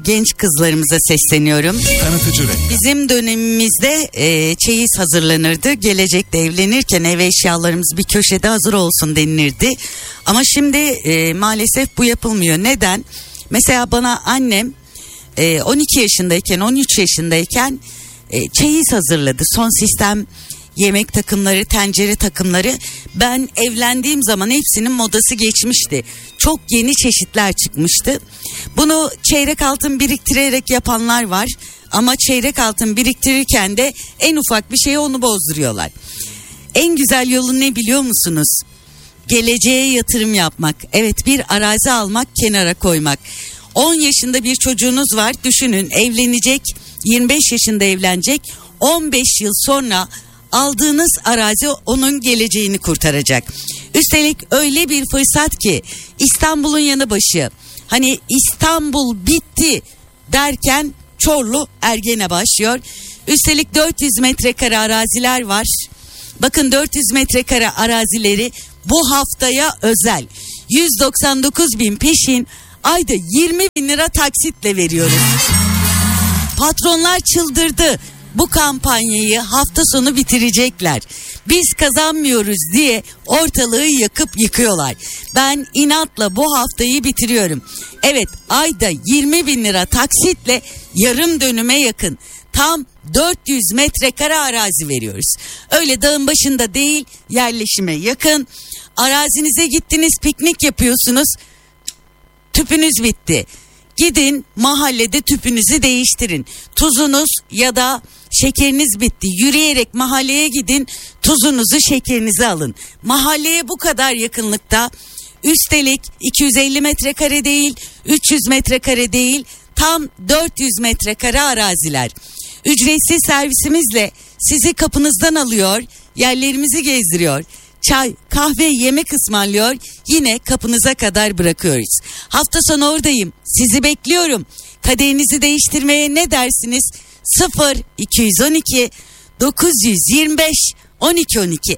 Genç kızlarımıza sesleniyorum. Tanıtıcı reklam. Bizim dönemimizde çeyiz hazırlanırdı. Gelecekte evlenirken ev eşyalarımız bir köşede hazır olsun denilirdi. Ama şimdi maalesef bu yapılmıyor. Neden? Mesela bana annem 12 yaşındayken 13 yaşındayken çeyiz hazırladı. Son sistem yemek takımları, tencere takımları. Ben evlendiğim zaman hepsinin modası geçmişti. Çok yeni çeşitler çıkmıştı. Bunu çeyrek altın biriktirerek yapanlar var. Ama çeyrek altın biriktirirken de en ufak bir şeye onu bozduruyorlar. En güzel yolu ne biliyor musunuz? Geleceğe yatırım yapmak. Evet, bir arazi almak, kenara koymak. 10 yaşında bir çocuğunuz var. Düşünün, evlenecek, 25 yaşında evlenecek. 15 yıl sonra aldığınız arazi onun geleceğini kurtaracak. Üstelik öyle bir fırsat ki İstanbul'un yanı başı. Hani İstanbul bitti derken Çorlu Ergene başlıyor. Üstelik 400 metrekare araziler var. Bakın, 400 metrekare arazileri bu haftaya özel 199 bin peşin, ayda 20 bin lira taksitle veriyoruz. Patronlar çıldırdı. Bu kampanyayı hafta sonu bitirecekler. Biz kazanmıyoruz diye ortalığı yakıp yıkıyorlar. Ben inatla bu haftayı bitiriyorum. Evet, ayda 20 bin lira taksitle yarım dönüme yakın tam 400 metrekare arazi veriyoruz. Öyle dağın başında değil, yerleşime yakın. Arazinize gittiniz, piknik yapıyorsunuz. Tüpünüz bitti. Gidin mahallede tüpünüzü değiştirin. Tuzunuz ya da şekeriniz bitti. Yürüyerek mahalleye gidin, tuzunuzu, şekerinizi alın. Mahalleye bu kadar yakınlıkta, üstelik 250 metrekare değil, 300 metrekare değil, tam 400 metrekare araziler. Ücretsiz servisimizle sizi kapınızdan alıyor, yerlerimizi gezdiriyor. Çay, kahve, yemek ısmarlıyor, yine kapınıza kadar bırakıyoruz. Hafta sonu oradayım, sizi bekliyorum. Kaderinizi değiştirmeye ne dersiniz? 0212 925 1212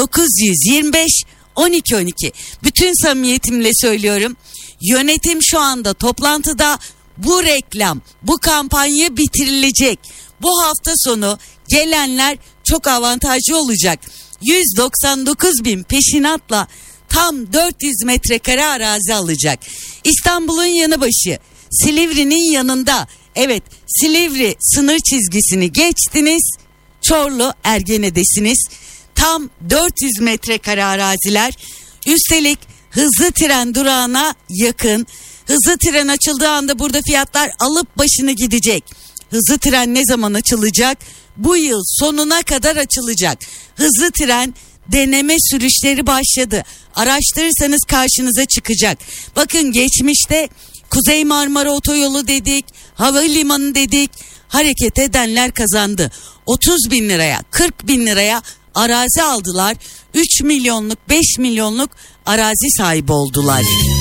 925 1212. Bütün samimiyetimle söylüyorum. Yönetim şu anda toplantıda. Bu reklam, bu kampanya bitirilecek. Bu hafta sonu gelenler çok avantajlı olacak. 199 bin peşinatla tam 400 metrekare arazi alacak. İstanbul'un yanı başı, Silivri'nin yanında. Evet, Silivri sınır çizgisini geçtiniz, Çorlu Ergene'desiniz. Tam 400 metrekare araziler. Üstelik hızlı tren durağına yakın. Hızlı tren açıldığı anda burada fiyatlar alıp başını gidecek. Hızlı tren ne zaman açılacak? Bu yıl sonuna kadar açılacak. Hızlı tren deneme sürüşleri başladı. Araştırırsanız karşınıza çıkacak. Bakın, geçmişte Kuzey Marmara Otoyolu dedik, havalimanı dedik. Hareket edenler kazandı. 30 bin liraya, 40 bin liraya arazi aldılar. 3 milyonluk, 5 milyonluk arazi sahibi oldular.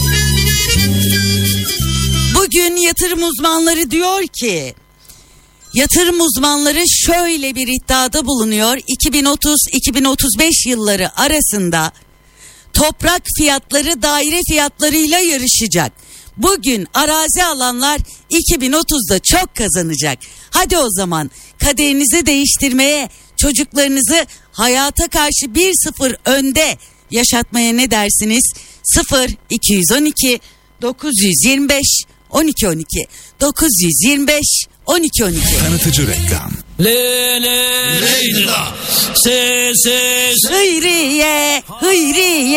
Bugün yatırım uzmanları diyor ki, yatırım uzmanları şöyle bir iddiada bulunuyor. 2030-2035 yılları arasında toprak fiyatları daire fiyatlarıyla yarışacak. Bugün arazi alanlar 2030'da çok kazanacak. Hadi o zaman kaderinizi değiştirmeye, çocuklarınızı hayata karşı 1-0 önde yaşatmaya ne dersiniz? 0212 925 1212 925 1212. Tanıtıcı reklam. Leyla, Leyla. ses. Hıyriye, hıyriye.